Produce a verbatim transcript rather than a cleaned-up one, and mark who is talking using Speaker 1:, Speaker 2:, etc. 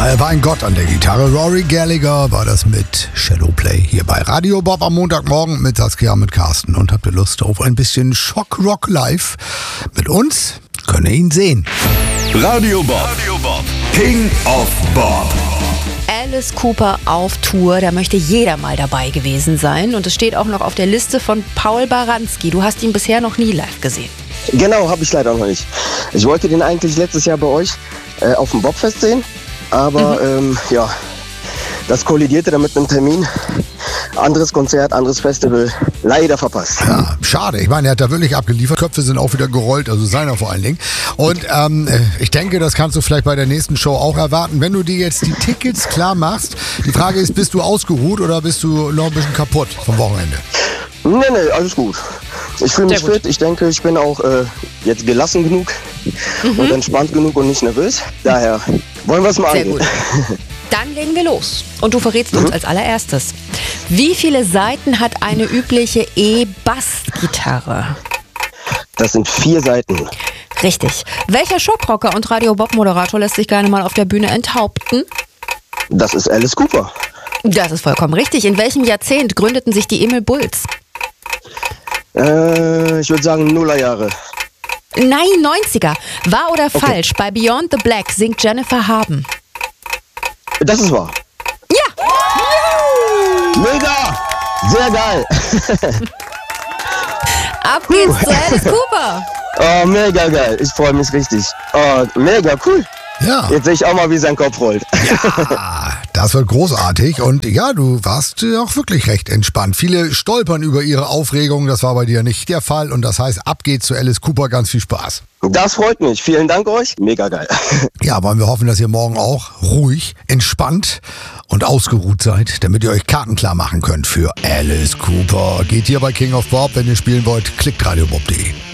Speaker 1: Ja, er war ein Gott an der Gitarre. Rory Gallagher war das mit Shadowplay hier bei Radio Bob am Montagmorgen mit Saskia, mit Carsten. Und habt ihr Lust auf ein bisschen Schockrock live mit uns? Könnt ihr ihn sehen.
Speaker 2: Radio Bob, Radio Bob. King of Bob.
Speaker 3: Alice Cooper auf Tour, da möchte jeder mal dabei gewesen sein. Und es steht auch noch auf der Liste von Paul Baranski. Du hast ihn bisher noch nie live gesehen.
Speaker 4: Genau, habe ich leider noch nicht. Ich wollte den eigentlich letztes Jahr bei euch äh, auf dem Bobfest sehen, aber mhm. ähm, ja, das kollidierte dann mit einem Termin. Anderes Konzert, anderes Festival, leider verpasst.
Speaker 1: Ja, schade. Ich meine, er hat da wirklich abgeliefert. Köpfe sind auch wieder gerollt, also seiner vor allen Dingen. Und ähm, ich denke, das kannst du vielleicht bei der nächsten Show auch erwarten. Wenn du dir jetzt die Tickets klar machst, die Frage ist, bist du ausgeruht oder bist du noch ein bisschen kaputt vom Wochenende?
Speaker 4: Nee, nee, alles gut. Ich fühle mich fit. Ich denke, ich bin auch äh, jetzt gelassen genug mhm. und entspannt genug und nicht nervös. Daher wollen wir es mal
Speaker 3: Sehr
Speaker 4: angehen.
Speaker 3: gut. Dann legen wir los. Und du verrätst uns mhm. als allererstes. Wie viele Saiten hat eine übliche E-Bass-Gitarre?
Speaker 4: Das sind vier Seiten.
Speaker 3: Richtig. Welcher Schockrocker und Radio-Bob-Moderator lässt sich gerne mal auf der Bühne enthaupten?
Speaker 4: Das ist Alice Cooper.
Speaker 3: Das ist vollkommen richtig. In welchem Jahrzehnt gründeten sich die Emil Bulls?
Speaker 4: Äh, ich würde sagen Nullerjahre.
Speaker 3: Nein, neunziger. Wahr oder
Speaker 4: Okay.
Speaker 3: falsch? Bei Beyond the Black singt Jennifer Haben.
Speaker 4: Das ist wahr.
Speaker 3: Ja!
Speaker 4: Mega! Sehr geil!
Speaker 3: Ab geht's zu Alice Cooper.
Speaker 4: Oh, mega geil. Ich freue mich richtig. Oh, mega cool.
Speaker 1: Ja.
Speaker 4: Jetzt sehe ich auch mal, wie sein Kopf rollt.
Speaker 1: Ja, das wird großartig. Und ja, du warst äh, auch wirklich recht entspannt. Viele stolpern über ihre Aufregung. Das war bei dir nicht der Fall. Und das heißt, ab geht's zu Alice Cooper. Ganz viel Spaß.
Speaker 4: Das freut mich. Vielen Dank euch. Mega geil.
Speaker 1: Ja, wollen wir hoffen, dass ihr morgen auch ruhig, entspannt und ausgeruht seid, damit ihr euch Karten klar machen könnt für Alice Cooper. Geht hier bei King of Bob. Wenn ihr spielen wollt, klickt radiobob punkt de.